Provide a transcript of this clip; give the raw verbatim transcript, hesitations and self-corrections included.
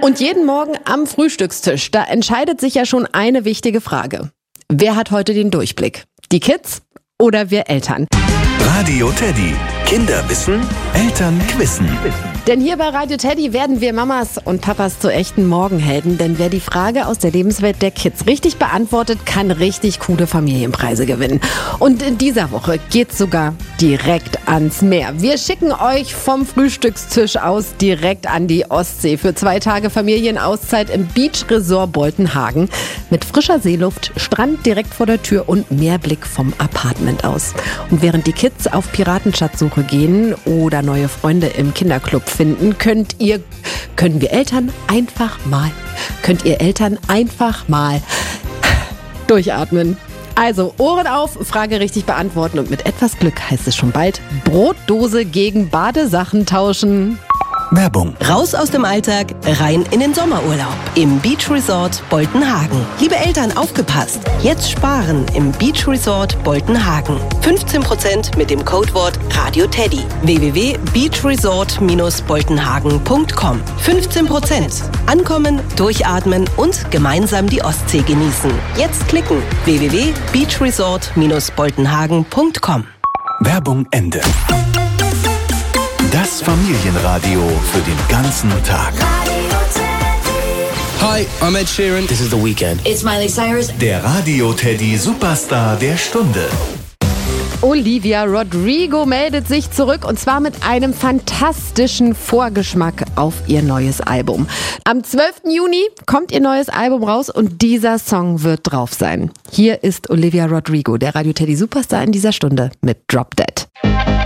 Und jeden Morgen am Frühstückstisch, da entscheidet sich ja schon eine wichtige Frage. Wer hat heute den Durchblick? Die Kids oder wir Eltern? Radio Teddy. Kinder wissen, Eltern quissen. Denn hier bei Radio Teddy werden wir Mamas und Papas zu echten Morgenhelden. Denn wer die Frage aus der Lebenswelt der Kids richtig beantwortet, kann richtig coole Familienpreise gewinnen. Und in dieser Woche geht's sogar direkt ans Meer. Wir schicken euch vom Frühstückstisch aus direkt an die Ostsee für zwei Tage Familienauszeit im Beach Resort Boltenhagen. Mit frischer Seeluft, Strand direkt vor der Tür und Meerblick vom Apartment aus. Und während die Kids auf Piratenschatzsuche gehen oder neue Freunde im Kinderclub finden, könnt ihr, können wir Eltern einfach mal, könnt ihr Eltern einfach mal durchatmen. Also Ohren auf, Frage richtig beantworten und mit etwas Glück heißt es schon bald Brotdose gegen Badesachen tauschen. Werbung. Raus aus dem Alltag, rein in den Sommerurlaub im Beach Resort Boltenhagen. Liebe Eltern, aufgepasst! Jetzt sparen im Beach Resort Boltenhagen. fünfzehn Prozent mit dem Codewort Radio Teddy. w w w punkt beach resort dash boltenhagen punkt com. fünfzehn Prozent. Ankommen, durchatmen und gemeinsam die Ostsee genießen. Jetzt klicken. w w w punkt beach resort dash boltenhagen punkt com. Werbung Ende. Das Familienradio für den ganzen Tag. Hi, I'm Ed Sheeran. This is The Weeknd. It's Miley Cyrus. Der Radio Teddy Superstar der Stunde. Olivia Rodrigo meldet sich zurück und zwar mit einem fantastischen Vorgeschmack auf ihr neues Album. Am zwölften Juni kommt ihr neues Album raus und dieser Song wird drauf sein. Hier ist Olivia Rodrigo, der Radio Teddy Superstar in dieser Stunde mit Drop Dead.